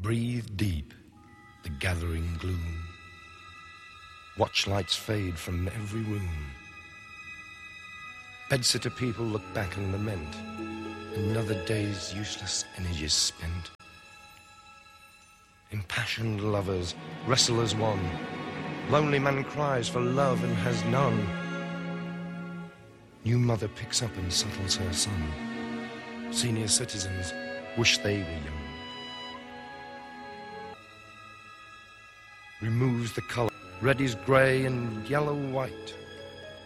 Breathe deep the gathering gloom. Watch lights fade from every room. Bedsitter people look back and lament. Another day's useless energy spent. Impassioned lovers wrestle as one. Lonely man cries for love and has none. New mother picks up and settles her son. Senior citizens wish they were young. Removes the colour. Red is grey and yellow white.